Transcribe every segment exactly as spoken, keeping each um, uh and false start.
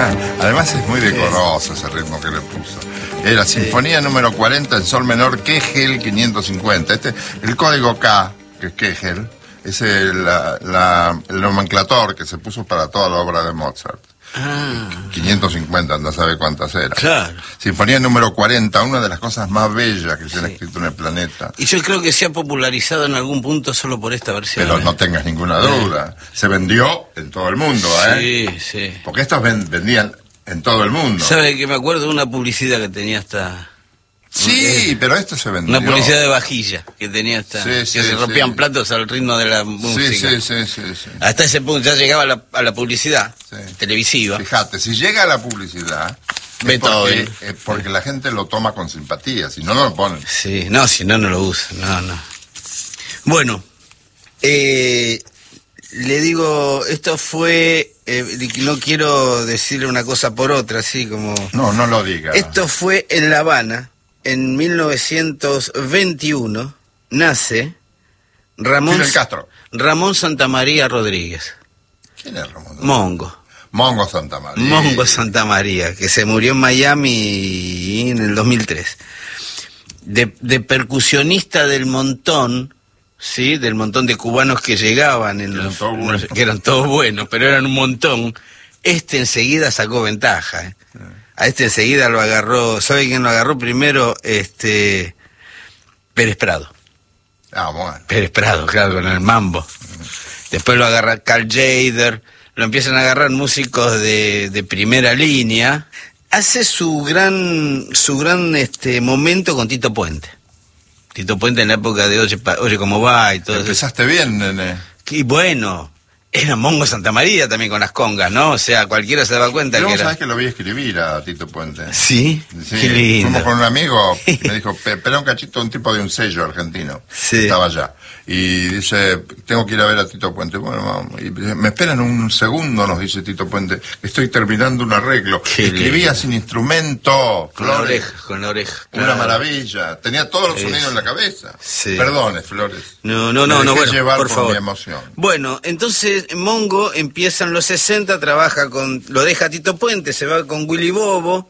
Además es muy decoroso ese ritmo que le puso. Era Sinfonía sí. número cuarenta en sol menor, Kegel quinientos cincuenta. Este, el código K, que es Kegel, es el, la, la, el nomenclator que se puso para toda la obra de Mozart. Ah. quinientos cincuenta, no sabe cuántas eran. Claro. Sinfonía número cuarenta, una de las cosas más bellas que se han sí. escrito en el planeta. Y yo creo que se ha popularizado en algún punto solo por esta versión. Pero ¿eh? no tengas ninguna duda. Sí. Se vendió en todo el mundo, ¿eh? Sí, sí. Porque estos ven, vendían en todo el mundo. ¿Sabe que me acuerdo de una publicidad que tenía hasta... Sí, pero esto se vendió. Una publicidad de vajilla que tenía hasta... Sí, que sí, se rompían sí. platos al ritmo de la música. Sí, sí, sí, sí, sí. Hasta ese punto ya llegaba a la, a la publicidad sí. televisiva. Fíjate, si llega a la publicidad... Ve todo porque, eh, porque la gente lo toma con simpatía, si no, no lo ponen. Sí, no, si no, no lo usan, no, no. Bueno, eh, le digo, esto fue, eh, no quiero decirle una cosa por otra, así como... No, no lo diga. Esto fue en La Habana, en mil novecientos veintiuno, nace Ramón... Fidel Castro. Ramón Santamaría Rodríguez. ¿Quién es Ramón? Mongo. Mongo Santamaría. Mongo Santamaría, que se murió en Miami en el dos mil tres. De, de percusionista del montón, ¿sí? Del montón de cubanos que llegaban, en que, los, eran bueno. los, que eran todos buenos, pero eran un montón. Este enseguida sacó ventaja. ¿eh? Sí. A este enseguida lo agarró, ¿sabe quién lo agarró primero? Este Pérez Prado. Ah, bueno. Pérez Prado, claro, con el mambo. Después lo agarra Carl Jader. Lo empiezan a agarrar músicos de, de primera línea. Hace su gran su gran este momento con Tito Puente. Tito Puente en la época de Oye, Oye cómo va y todo eso. Empezaste bien, nene. Y bueno, era Mongo Santamaría también con las congas, ¿no? O sea, cualquiera se daba cuenta. Pero que vos era... sabés que lo vi escribir a Tito Puente. ¿Sí? Sí, qué lindo. Fuimos con un amigo, me dijo, espera un cachito, un tipo de un sello argentino. Sí. Estaba allá. Y dice, tengo que ir a ver a Tito Puente. Bueno, vamos. Y me esperan un segundo, nos dice Tito Puente. Estoy terminando un arreglo. Qué Escribía lindo. sin instrumento. Con Flores. la oreja, con la oreja. Una claro. maravilla. Tenía todos los Eso. sonidos en la cabeza. Sí. Perdone, Flores. No, no, no, me no, dejé bueno, llevar por por favor. mi emoción. Bueno, entonces Mongo empieza en los sesenta, trabaja con, lo deja Tito Puente, se va con Willy Bobo,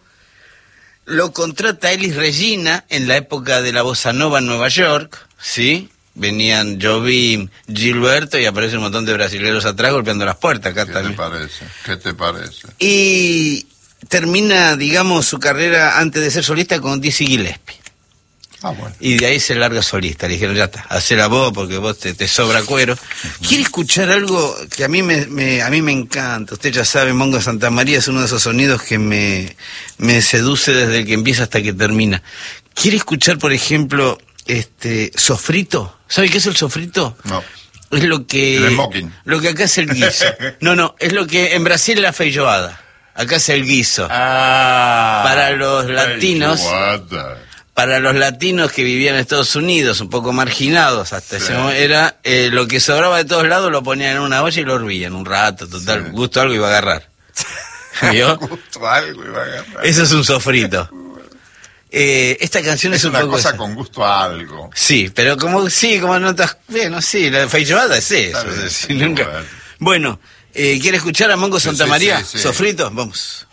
lo contrata Elis Regina en la época de la bossa nova en Nueva York, ¿sí? Venían Jobim, Gilberto y aparece un montón de brasileños atrás golpeando las puertas acá ¿Qué también. te parece? ¿Qué te parece? Y termina, digamos, su carrera antes de ser solista con Dizzy Gillespie. Ah, bueno. Y de ahí se larga solista. Le dijeron, ya está, hacela vos porque vos te, te sobra cuero. Uh-huh. ¿Quiere escuchar algo que a mí me, me, a mí me encanta? Usted ya sabe, Mongo Santamaría es uno de esos sonidos que me, me seduce desde que empieza hasta que termina. ¿Quiere escuchar, por ejemplo, este sofrito? ¿Sabe qué es el sofrito? No. Es lo que... El smoking. Lo que acá es el guiso. No, no, es lo que en Brasil es la feijoada. Acá es el guiso. Ah. Para los latinos... Feijoada. Para los latinos que vivían en Estados Unidos, un poco marginados hasta sí. ese momento, era eh, lo que sobraba de todos lados lo ponían en una olla y lo hervían un rato, total, sí. gusto algo iba a agarrar. ¿Vio? Gusto algo iba a agarrar. Eso es un sofrito. Eh, esta canción es, es un una poco cosa esa. Con gusto a algo. Sí, pero como sí, como notas, bueno, sí, la feijoada es eso. Bien, sí, nunca... Bueno, eh, ¿quiere escuchar a Mongo Santamaría? Sí, sí, sí. Sofrito, vamos.